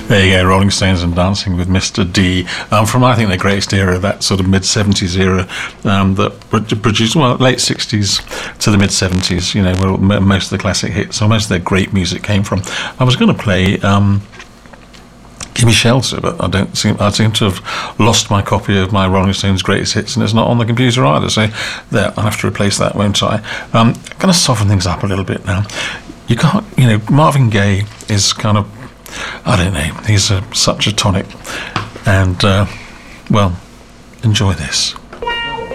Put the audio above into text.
There you go, Rolling Stones and Dancing with Mr. D. From, I think, the greatest era, that sort of mid-70s era, that produced, well, late 60s to the mid-70s, you know, where most of the classic hits, or most of their great music came from. I was going to play Gimme Shelter, but I seem to have lost my copy of my Rolling Stones greatest hits, and it's not on the computer either, so there, I'll have to replace that, won't I? I'm going to soften things up a little bit now. You can't, you know, Marvin Gaye is kind of, I don't know, he's such a tonic, and, well, enjoy this.